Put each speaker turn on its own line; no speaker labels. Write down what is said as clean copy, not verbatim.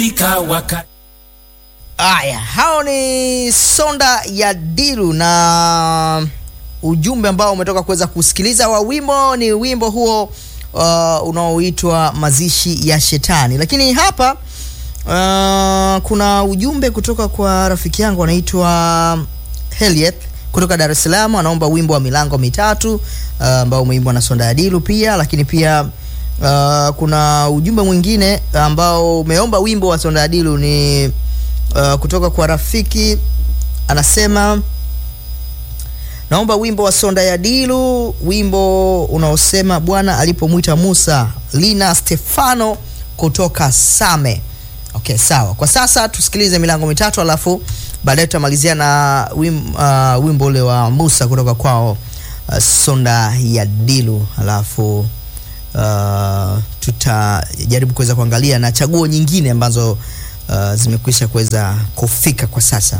Aya, hao ni Sonda ya Dilu na ujumbe ambao umetoka kuweza kusikiliza wa wimbo ni wimbo huo unaoitwa Mazishi ya Shetani. Lakini hapa kuna ujumbe kutoka kwa rafiki yangu anaitwa Helieth kutoka Dar es Salaam, anaomba wimbo wa Milango Mitatu ambao umeimbwa na Sonda ya Dilu pia. Lakini pia kuna ujumbe mwingine ambao umeomba wimbo wa Sonda ya Dilu ni kutoka kwa rafiki, anasema naomba wimbo wa Sonda ya Dilu, wimbo unaosema Bwana alipomwita Musa. Lina Stefano kutoka Same. Okay, sawa. Kwa sasa tusikilize Milango Mitatu, alafu baadaye tutamalizia na wimbo ule wa Musa kutoka kwao Sonda ya Dilu, alafu tutajaribu kuweza kuangalia na chaguo nyingine ambazo zimekwisha kuweza kufika kwa sasa.